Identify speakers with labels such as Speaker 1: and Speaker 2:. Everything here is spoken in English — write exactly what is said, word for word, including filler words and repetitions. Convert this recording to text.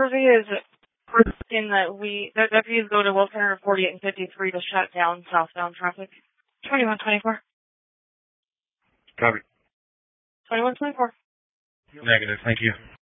Speaker 1: Percy is requesting that we, that deputies go to Wilson forty-eight and fifty-three to shut down southbound traffic. twenty-one twenty-four.
Speaker 2: Copy.
Speaker 1: twenty-one twenty-four.
Speaker 2: Negative, thank you.